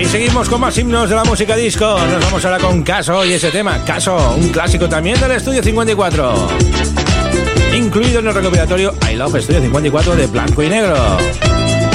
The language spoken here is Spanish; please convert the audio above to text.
seguimos con más himnos de la música disco. Nos vamos ahora con Caso y ese tema, Caso, un clásico también del Estudio 54, incluido en el recopilatorio I Love Estudio 54 de Blanco y Negro.